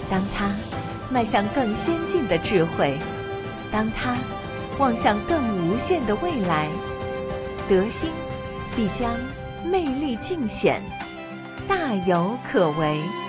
当他迈向更先进的智慧，当他望向更无限的未来，德兴必将魅力尽显，大有可为。